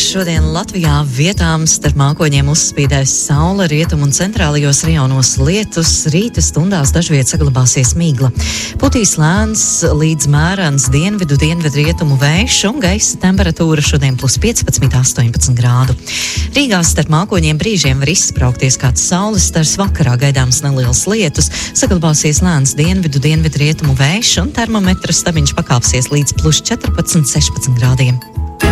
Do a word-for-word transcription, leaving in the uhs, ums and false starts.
Šodien Latvijā vietām starp mākoņiem uzspīdēs saule, rietumu un centrālajos rajonos lietus, rīta stundās dažviet saglabāsies migla. Putīs lēns līdz mērens dienvidu, dienvidu rietumu vējš un gaisa temperatūra šodien plus piecpadsmit, astoņpadsmit grādu. Rīgā starp mākoņiem brīžiem var izspraukties kāds saules stars, vakarā gaidāms neliels lietus, saglabāsies lēns dienvidu, dienvidu rietumu vējš un termometra stabiņš pakāpsies līdz plus četrpadsmit, sešpadsmit grādiem.